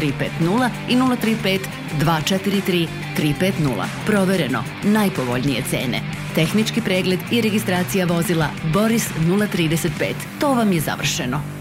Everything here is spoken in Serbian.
350 i 035 243 350. Provereno, najpovoljnije cene. Tehnički pregled i registracija vozila Boris 035. To vam je završeno.